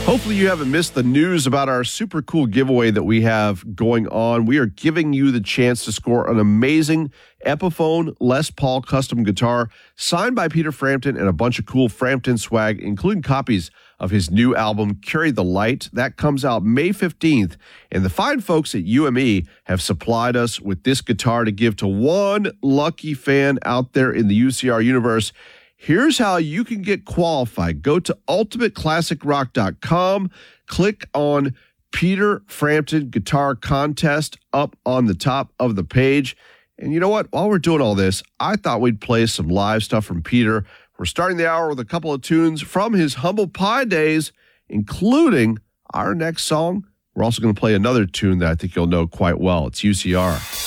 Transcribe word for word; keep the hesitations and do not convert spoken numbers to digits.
Hopefully you haven't missed the news about our super cool giveaway that we have going on. We are giving you the chance to score an amazing Epiphone Les Paul custom guitar signed by Peter Frampton and a bunch of cool Frampton swag, including copies of his new album, Carry the Light. That comes out May fifteenth, and the fine folks at U M E have supplied us with this guitar to give to one lucky fan out there in the U C R universe. Here's how you can get qualified. Go to ultimate classic rock dot com, click on Peter Frampton Guitar Contest up on the top of the page. And you know what? While we're doing all this, I thought we'd play some live stuff from Peter. We're starting the hour with a couple of tunes from his Humble Pie days, including our next song. We're also going to play another tune that I think you'll know quite well. It's U C R.